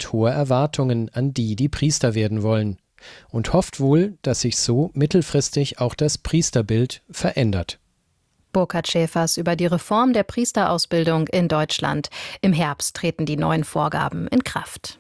hat hohe Erwartungen an die, die Priester werden wollen und hofft wohl, dass sich so mittelfristig auch das Priesterbild verändert. Burkhard Schäfers über die Reform der Priesterausbildung in Deutschland. Im Herbst treten die neuen Vorgaben in Kraft.